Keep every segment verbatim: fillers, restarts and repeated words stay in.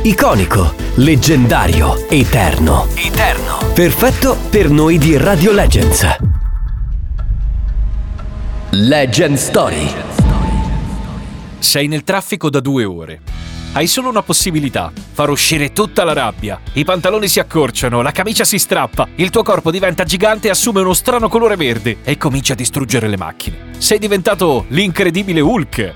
iconico, leggendario, eterno. Eterno. Perfetto per noi di Radio Legends. Legend Story. Sei nel traffico da due ore. Hai solo una possibilità: far uscire tutta la rabbia. I pantaloni si accorciano, la camicia si strappa, il tuo corpo diventa gigante e assume uno strano colore verde e comincia a distruggere le macchine. Sei diventato l'incredibile Hulk.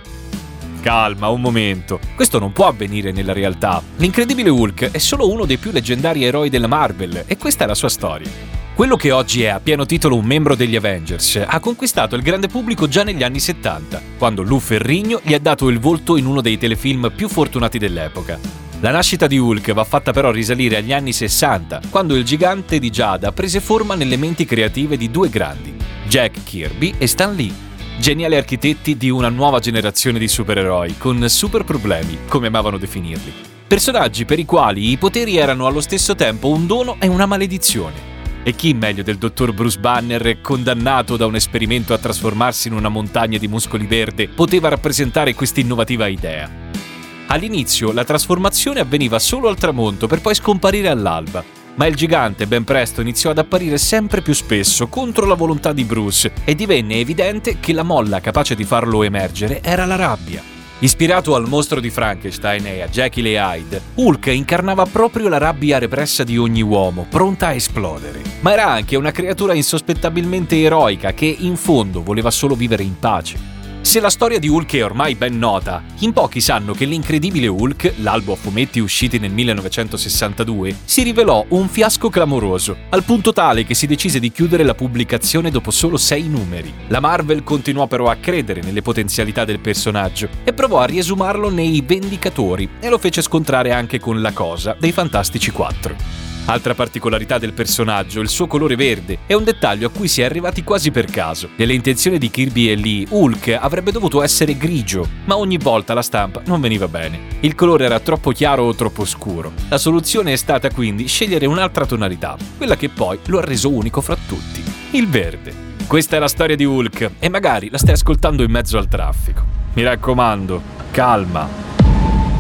Calma, un momento. Questo non può avvenire nella realtà. L'incredibile Hulk è solo uno dei più leggendari eroi della Marvel e questa è la sua storia. Quello che oggi è a pieno titolo un membro degli Avengers ha conquistato il grande pubblico già negli anni settanta, quando Lou Ferrigno gli ha dato il volto in uno dei telefilm più fortunati dell'epoca. La nascita di Hulk va fatta però risalire agli anni sessanta, quando il gigante di Giada prese forma nelle menti creative di due grandi, Jack Kirby e Stan Lee, geniali architetti di una nuova generazione di supereroi con super problemi, come amavano definirli. Personaggi per i quali i poteri erano allo stesso tempo un dono e una maledizione. E chi meglio del dottor Bruce Banner, condannato da un esperimento a trasformarsi in una montagna di muscoli verde, poteva rappresentare questa innovativa idea? All'inizio la trasformazione avveniva solo al tramonto per poi scomparire all'alba, ma il gigante ben presto iniziò ad apparire sempre più spesso contro la volontà di Bruce e divenne evidente che la molla capace di farlo emergere era la rabbia. Ispirato al mostro di Frankenstein e a Jekyll e Hyde, Hulk incarnava proprio la rabbia repressa di ogni uomo, pronta a esplodere. Ma era anche una creatura insospettabilmente eroica che, in fondo, voleva solo vivere in pace. Se la storia di Hulk è ormai ben nota, in pochi sanno che l'incredibile Hulk, l'albo a fumetti usciti nel millenovecentosessantadue, si rivelò un fiasco clamoroso, al punto tale che si decise di chiudere la pubblicazione dopo solo sei numeri. La Marvel continuò però a credere nelle potenzialità del personaggio e provò a riesumarlo nei Vendicatori e lo fece scontrare anche con La Cosa dei Fantastici quattro. Altra particolarità del personaggio, il suo colore verde, è un dettaglio a cui si è arrivati quasi per caso. Nelle intenzioni di Kirby e Lee, Hulk avrebbe dovuto essere grigio, ma ogni volta la stampa non veniva bene. Il colore era troppo chiaro o troppo scuro. La soluzione è stata quindi scegliere un'altra tonalità, quella che poi lo ha reso unico fra tutti: il verde. Questa è la storia di Hulk e magari la stai ascoltando in mezzo al traffico. Mi raccomando, calma.